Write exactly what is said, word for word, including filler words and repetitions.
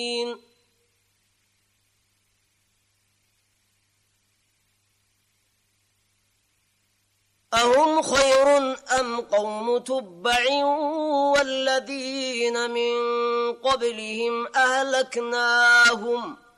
أهم خير أم قوم تبع والذين من قبلهم أهلكناهم